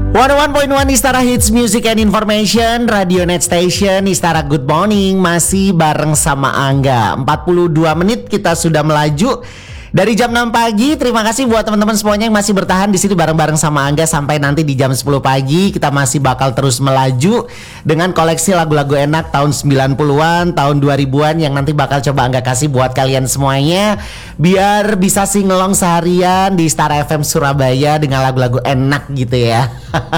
101.1 Istara Hits Music and Information, Radio Net Station, Istara Good Morning. Masih bareng sama Angga. 42 menit kita sudah melaju dari jam 6 pagi. Terima kasih buat teman-teman semuanya yang masih bertahan di sini bareng-bareng sama Angga sampai nanti di jam 10 pagi. Kita masih bakal terus melaju dengan koleksi lagu-lagu enak tahun 90-an, tahun 2000-an yang nanti bakal coba Angga kasih buat kalian semuanya biar bisa singelong seharian di Istara FM Surabaya dengan lagu-lagu enak gitu ya.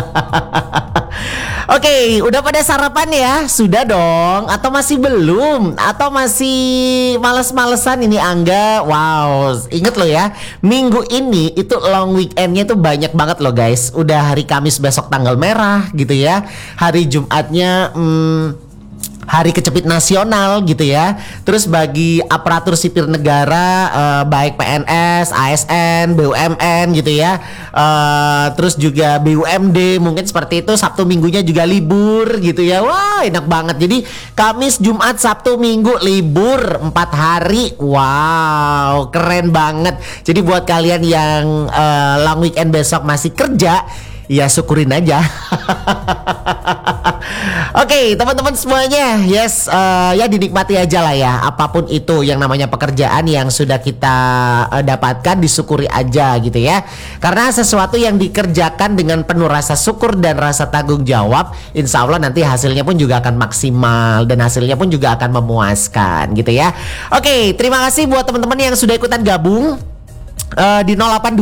Oke, udah pada sarapan ya? Sudah dong? Atau masih belum? Atau masih males-malesan ini Angga? Wow, inget loh ya, minggu ini itu long weekendnya tuh banyak banget loh guys. Udah hari Kamis besok tanggal merah gitu ya. Hari Jumatnya Hari Kecepit Nasional gitu ya. Terus bagi aparatur sipil negara, baik PNS, ASN, BUMN gitu ya, terus juga BUMD mungkin seperti itu, Sabtu Minggunya juga libur gitu ya. Wah enak banget. Jadi Kamis, Jumat, Sabtu, Minggu libur 4 hari. Wow keren banget. Jadi buat kalian yang long weekend besok masih kerja, ya syukurin aja. Oke, teman-teman semuanya, yes, ya dinikmati aja lah ya. Apapun itu yang namanya pekerjaan yang sudah kita dapatkan, disyukuri aja gitu ya. Karena sesuatu yang dikerjakan dengan penuh rasa syukur dan rasa tanggung jawab, insya Allah nanti hasilnya pun juga akan maksimal dan hasilnya pun juga akan memuaskan gitu ya. Oke, terima kasih buat teman-teman yang sudah ikutan gabung di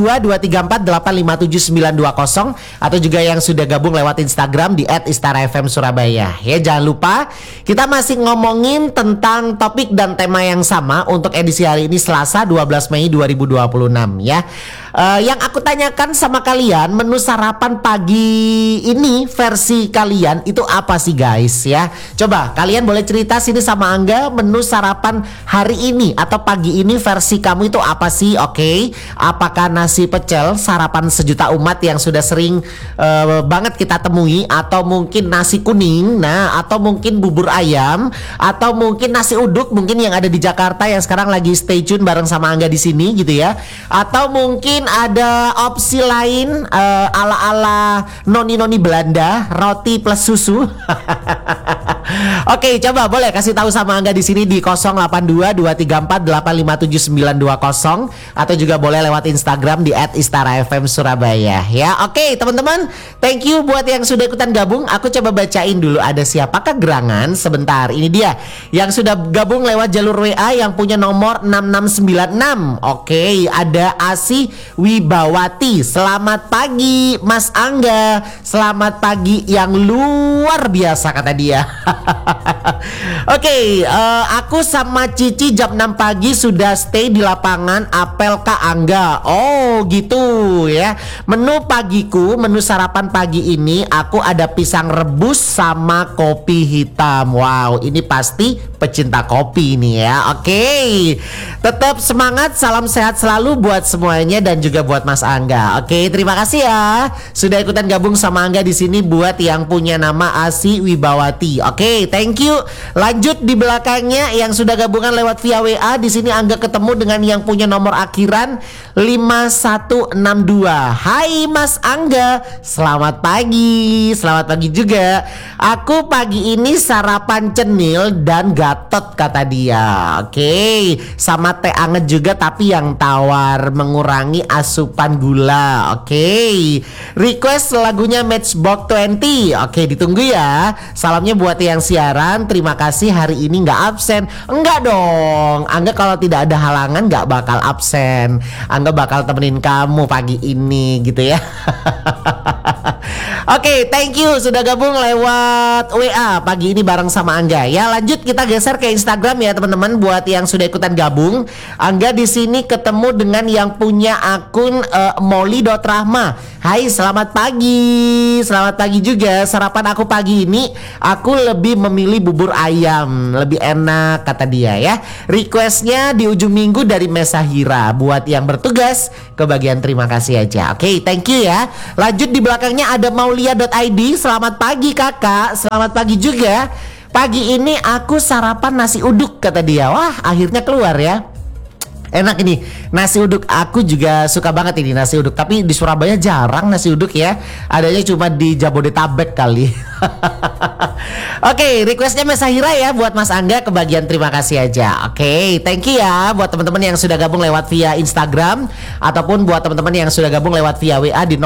082234857920 atau juga yang sudah gabung lewat Instagram di @istarafmsurabaya. Ya jangan lupa kita masih ngomongin tentang topik dan tema yang sama untuk edisi hari ini Selasa 12 Mei 2026 ya. Yang aku tanyakan sama kalian, menu sarapan pagi ini versi kalian itu apa sih guys ya? Coba kalian boleh cerita sini sama Angga, menu sarapan hari ini atau pagi ini versi kamu itu apa sih? Oke. Apakah nasi pecel sarapan sejuta umat yang sudah sering banget kita temui, atau mungkin nasi kuning, nah atau mungkin bubur ayam, atau mungkin nasi uduk mungkin yang ada di Jakarta yang sekarang lagi stay tune bareng sama Angga di sini gitu ya, atau mungkin ada opsi lain ala-ala noni-noni Belanda, roti plus susu. Oke, coba boleh kasih tahu sama Angga di sini di 082234857920 atau juga boleh lewat Instagram di @istarafmsurabaya ya. Oke, teman-teman, thank you buat yang sudah ikutan gabung. Aku coba bacain dulu ada siapakah gerangan. Sebentar, ini dia yang sudah gabung lewat jalur WA yang punya nomor 6696. Oke, ada Asih Wibawati. Selamat pagi Mas Angga. Selamat pagi yang luar biasa kata dia. Oke, aku sama Cici jam 6 pagi sudah stay di lapangan apel Kak Angga. Oh gitu ya. Menu pagiku, menu sarapan pagi ini aku ada pisang rebus sama kopi hitam. Wow, ini pasti pecinta kopi nih ya. Oke, tetap semangat, salam sehat selalu buat semuanya dan juga buat Mas Angga. Oke, terima kasih ya sudah ikutan gabung sama Angga di sini buat yang punya nama Asi Wibawati. Oke, thank you. Lanjut di belakangnya yang sudah gabungan lewat via WA, di sini Angga ketemu dengan yang punya nomor akhiran 5162. Hai Mas Angga, selamat pagi. Selamat pagi juga. Aku pagi ini sarapan cenil dan gatot kata dia. Oke, sama teh anget juga tapi yang tawar, mengurangi asupan gula. Oke, request lagunya Matchbox 20. Oke, ditunggu ya. Salamnya buat yang siaran. Terima kasih hari ini nggak absen. Enggak dong, Angga kalau tidak ada halangan nggak bakal absen. Angga bakal temenin kamu pagi ini gitu ya. Oke, thank you sudah gabung lewat WA pagi ini bareng sama Angga. Ya, lanjut kita geser ke Instagram ya teman-teman. Buat yang sudah ikutan gabung, Angga di sini ketemu dengan yang punya akun Molly.Rahma. Hai, selamat pagi. Selamat pagi juga. Sarapan aku pagi ini aku lebih memilih bubur ayam, lebih enak kata dia ya. Requestnya di ujung minggu dari Mesahira. Buat yang bertugas kebagian terima kasih aja. Oke, thank you ya. Lanjut di belakangnya ada Maulia.id. Selamat pagi kakak. Selamat pagi juga. Pagi ini aku sarapan nasi uduk kata dia. Wah, akhirnya keluar ya. Enak ini nasi uduk, aku juga suka banget ini nasi uduk. Tapi di Surabaya jarang nasi uduk ya, adanya cuma di Jabodetabek kali. Oke, requestnya Mas Sahira ya buat Mas Angga, kebagian terima kasih aja. Oke, thank you ya buat teman-teman yang sudah gabung lewat via Instagram ataupun buat teman-teman yang sudah gabung lewat via WA di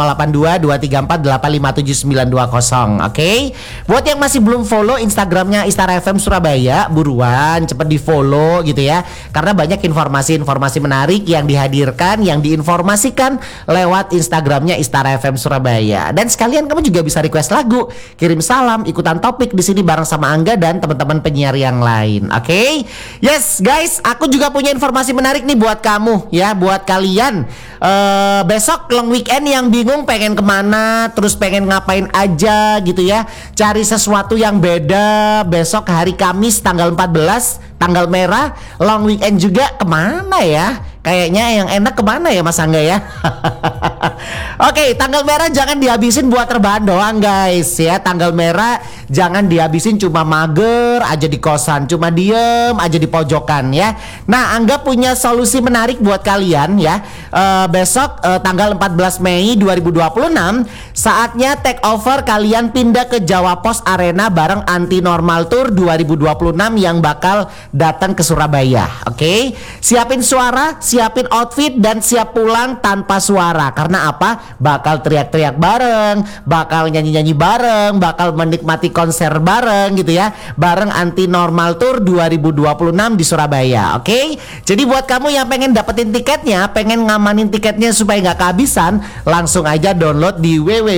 082234857920. Oke, buat yang masih belum follow Instagramnya Istara FM Surabaya, buruan cepet di follow gitu ya, karena banyak informasi menarik yang dihadirkan, yang diinformasikan lewat Instagramnya Istara FM Surabaya. Dan sekalian kamu juga bisa request lagu, kirim salam, ikutan topik di sini bareng sama Angga dan teman-teman penyiar yang lain. Oke? Yes guys, aku juga punya informasi menarik nih buat kamu ya, buat kalian. Besok long weekend yang bingung pengen kemana, terus pengen ngapain aja gitu ya, cari sesuatu yang beda. Besok hari Kamis tanggal 14, tanggal merah, long weekend juga, kemana ya? Kayaknya yang enak kemana ya Mas Angga ya? Oke, tanggal merah jangan dihabisin buat rebahan doang guys ya. Tanggal merah jangan dihabisin cuma mager aja di kosan, cuma diem aja di pojokan ya. Nah, Angga punya solusi menarik buat kalian ya. Besok tanggal 14 Mei 2026 saatnya take over, kalian pindah ke Jawa Pos Arena bareng Anti Normal Tour 2026 yang bakal datang ke Surabaya. Oke? Siapin suara, siapin outfit, dan siap pulang tanpa suara. Karena apa? Bakal teriak-teriak bareng, bakal nyanyi-nyanyi bareng, bakal menikmati konser bareng gitu ya, bareng Anti Normal Tour 2026 di Surabaya. Oke? Jadi buat kamu yang pengen dapetin tiketnya, pengen ngamanin tiketnya supaya nggak kehabisan, langsung aja download di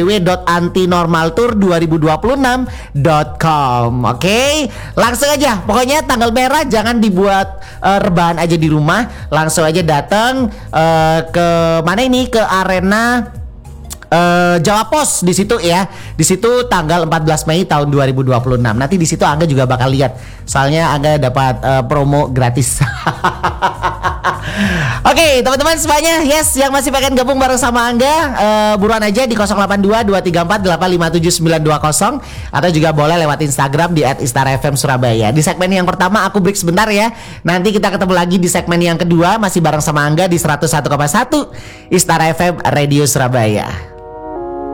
www.antinormaltour2026.com. Oke? Langsung aja. Pokoknya tanggal merah jangan dibuat rebahan aja di rumah, langsung aja datang ke mana ini, ke arena Jawa Pos di situ ya. Di situ tanggal 14 Mei tahun 2026. Nanti di situ Angga juga bakal lihat. Soalnya Angga dapat promo gratis. Oke, teman-teman semuanya, yes, yang masih pengen gabung bareng sama Angga, buruan aja di 082234857920 atau juga boleh lewat Instagram di @istarafm_surabaya. Di segmen yang pertama aku break sebentar ya. Nanti kita ketemu lagi di segmen yang kedua masih bareng sama Angga di 101,1 Istara FM Radio Surabaya.